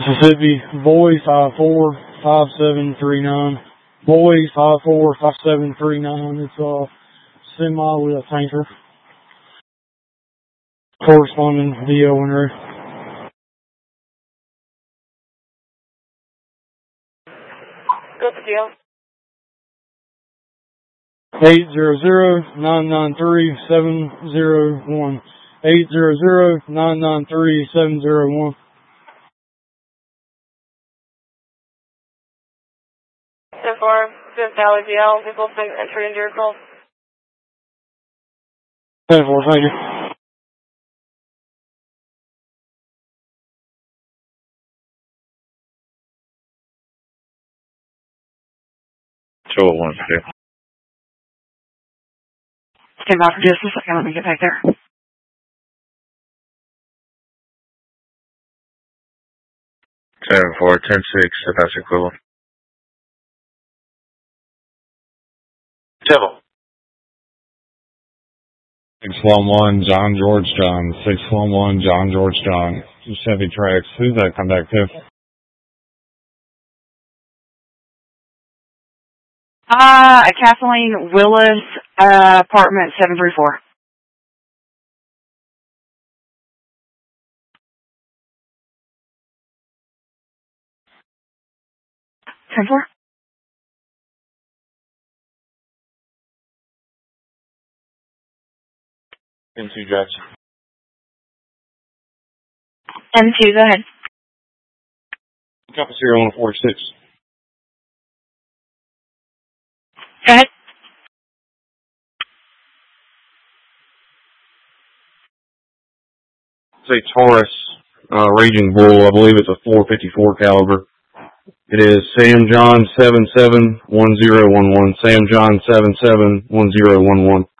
Mississippi, Boy 545739. Boy 545739. It's a semi with a tanker. Corresponding VO and row. Go to jail. 800-993-701. 800-993-701. 10-4, 5th Valley GL, people think entry into your call. 10-4, thank you. Show it once, okay. Stand by for just a second, let me get back there. 7-4, 10-6, if that's equivalent. Devil. 611 John George John. 611 John George John. Chevy Trax. Who's that come back to? Kathleen Willis, apartment 734. Ten-4. N2 Jackson. M2, go ahead. Copy 0146. Go ahead. It's a Taurus, Raging Bull. I believe it's a 454 caliber. It is Sam John 771011. Sam John 771011.